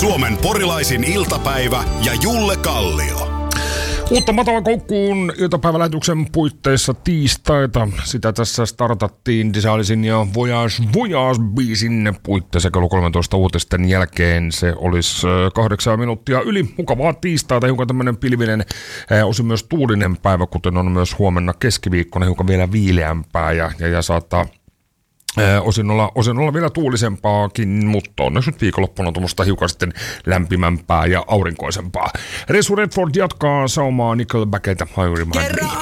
Suomen porilaisin iltapäivä ja Julle Kallio. Uutta Matalan koukkuun iltapäivälähetyksen puitteissa tiistaita. Sitä tässä startattiin Disaalisin ja Voyage biisin puitteissa kello 13 uutisten jälkeen. Se olisi 8 minuuttia yli. Mukavaa tiistaita, hiukan tämmöinen pilvinen, osin myös tuulinen päivä, kuten on myös huomenna keskiviikkona, hiukan vielä viileämpää ja saattaa osin olla vielä tuulisempaakin, mutta onneksi nyt viikonloppuna tuommoista hiukan sitten lämpimämpää ja aurinkoisempaa. Resu Redford jatkaa saumaa Nickelbackilta Hurry My Dream.